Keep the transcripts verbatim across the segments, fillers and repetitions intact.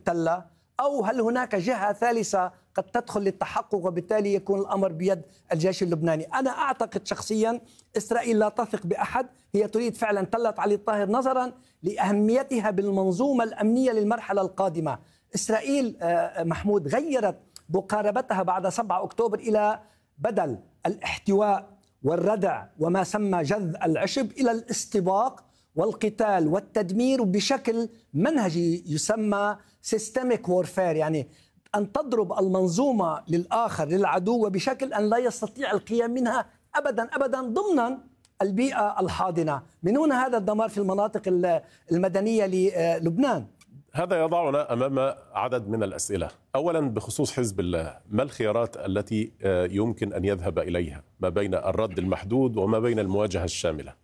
محتلة، أو هل هناك جهة ثالثة قد تدخل للتحقق وبالتالي يكون الأمر بيد الجيش اللبناني؟ أنا أعتقد شخصيا إسرائيل لا تثق بأحد، هي تريد فعلا تلة علي الطاهر نظرا لأهميتها بالمنظومة الأمنية للمرحلة القادمة. إسرائيل محمود غيرت مقاربتها بعد سبعة أكتوبر إلى بدل الاحتواء والردع وما سمى جذ العشب إلى الاستباق والقتال والتدمير بشكل منهجي يسمى سيستميك وورفير، يعني أن تضرب المنظومة للآخر للعدو وبشكل أن لا يستطيع القيام منها أبدا أبدا ضمن البيئة الحاضنة. من هنا هذا الدمار في المناطق المدنية للبنان. هذا يضعنا أمام عدد من الأسئلة. أولا بخصوص حزب الله، ما الخيارات التي يمكن أن يذهب إليها ما بين الرد المحدود وما بين المواجهة الشاملة؟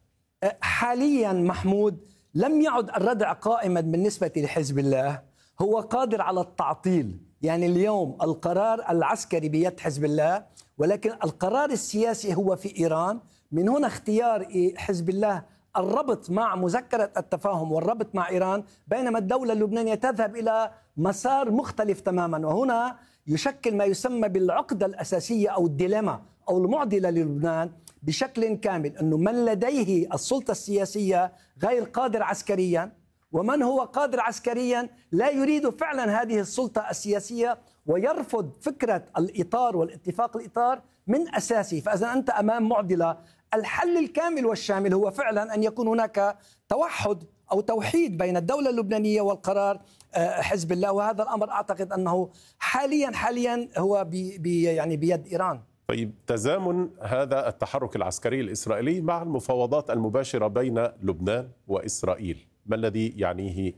حاليا محمود لم يعد الردع قائما بالنسبة لحزب الله، هو قادر على التعطيل. يعني اليوم القرار العسكري بيد حزب الله، ولكن القرار السياسي هو في إيران. من هنا اختيار حزب الله الربط مع مذكرة التفاهم والربط مع إيران، بينما الدولة اللبنانية تذهب إلى مسار مختلف تماما. وهنا يشكل ما يسمى بالعقدة الأساسية أو الديليما أو المعضلة للبنان بشكل كامل، أنه من لديه السلطة السياسية غير قادر عسكريا، ومن هو قادر عسكريا لا يريد فعلا هذه السلطة السياسية ويرفض فكرة الإطار والاتفاق الإطار من أساسه. فإذا أنت أمام معضلة، الحل الكامل والشامل هو فعلا أن يكون هناك توحد أو توحيد بين الدولة اللبنانية والقرار حزب الله، وهذا الأمر أعتقد أنه حاليا حاليا هو بي بي يعني بيد إيران. طيب، تزامن هذا التحرك العسكري الإسرائيلي مع المفاوضات المباشرة بين لبنان وإسرائيل، ما الذي يعنيه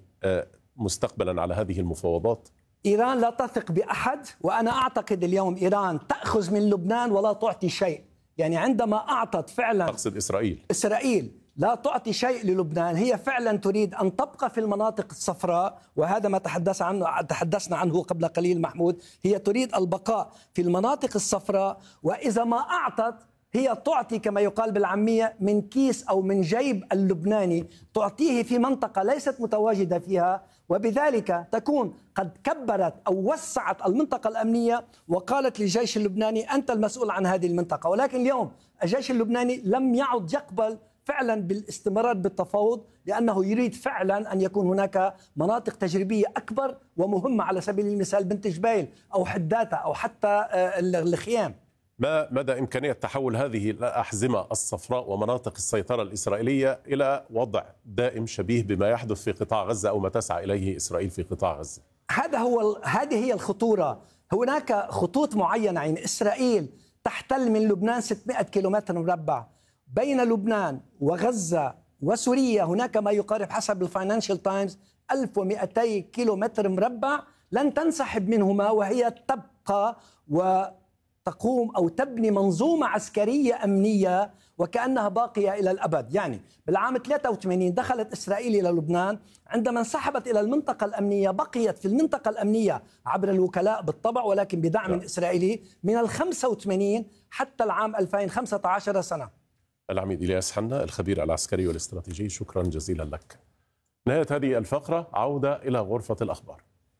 مستقبلا على هذه المفاوضات؟ إيران لا تثق بأحد، وأنا أعتقد اليوم إيران تأخذ من لبنان ولا تعطي شيء. يعني عندما أعطت فعلا، أقصد إسرائيل إسرائيل لا تعطي شيء للبنان، هي فعلا تريد أن تبقى في المناطق الصفراء، وهذا ما تحدث عنه تحدثنا عنه قبل قليل محمود. هي تريد البقاء في المناطق الصفراء، وإذا ما أعطت هي تعطي كما يقال بالعامية من كيس أو من جيب اللبناني، تعطيه في منطقة ليست متواجدة فيها، وبذلك تكون قد كبرت أو وسعت المنطقة الأمنية وقالت للجيش اللبناني أنت المسؤول عن هذه المنطقة. ولكن اليوم الجيش اللبناني لم يعد يقبل فعلا بالاستمرار بالتفاوض، لأنه يريد فعلا أن يكون هناك مناطق تجريبية أكبر ومهمة، على سبيل المثال بنت جبيل أو حداتا أو حتى الخيام. ما مدى إمكانية تحول هذه الأحزمة الصفراء ومناطق السيطرة الإسرائيلية إلى وضع دائم شبيه بما يحدث في قطاع غزة أو ما تسعى إليه إسرائيل في قطاع غزة؟ هذا هو هذه هي الخطورة. هناك خطوط معينة، يعني إسرائيل تحتل من لبنان ستمائة كيلومتر مربع، بين لبنان وغزة وسوريا هناك ما يقارب حسب الفاينانشال تايمز ألف ومئتي كيلومتر مربع لن تنسحب منهما، وهي تبقى و تقوم أو تبني منظومة عسكرية أمنية وكأنها باقية إلى الأبد. يعني بالعام ثلاثة وثمانين دخلت إسرائيل إلى لبنان، عندما انسحبت إلى المنطقة الأمنية بقيت في المنطقة الأمنية عبر الوكلاء بالطبع، ولكن بدعم إسرائيلي من الخمسة وثمانين حتى العام ألفين وخمسة عشر سنة. العميد إلياس حنا الخبير العسكري والاستراتيجي، شكرا جزيلا لك. نهاية هذه الفقرة، عودة إلى غرفة الأخبار.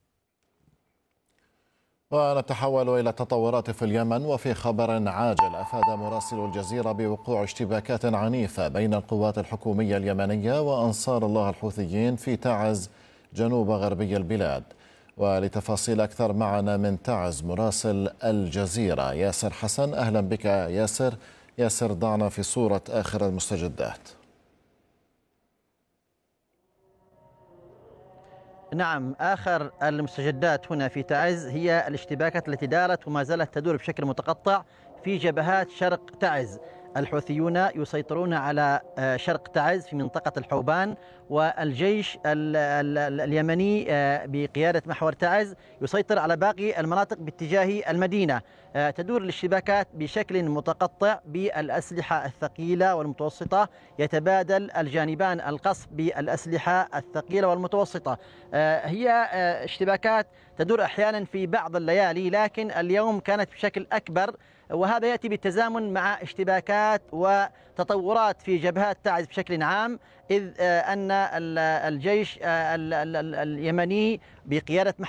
ونتحول إلى تطورات في اليمن. وفي خبر عاجل، أفاد مراسل الجزيرة بوقوع اشتباكات عنيفة بين القوات الحكومية اليمنية وأنصار الله الحوثيين في تعز جنوب غربي البلاد. ولتفاصيل أكثر معنا من تعز مراسل الجزيرة ياسر حسن. أهلا بك ياسر. ياسر، ضعنا في صورة آخر المستجدات. نعم، آخر المستجدات هنا في تعز هي الاشتباكات التي دارت وما زالت تدور بشكل متقطع في جبهات شرق تعز. الحوثيون يسيطرون على شرق تعز في منطقة الحوبان، والجيش اليمني بقيادة محور تعز يسيطر على باقي المناطق باتجاه المدينة. تدور الاشتباكات بشكل متقطع بالأسلحة الثقيلة والمتوسطة، يتبادل الجانبان القصف بالأسلحة الثقيلة والمتوسطة. هي اشتباكات تدور أحيانا في بعض الليالي، لكن اليوم كانت بشكل أكبر، وهذا يأتي بالتزامن مع اشتباكات وتطورات في جبهات تعز بشكل عام، إذ أن الجيش اليمني بقيادة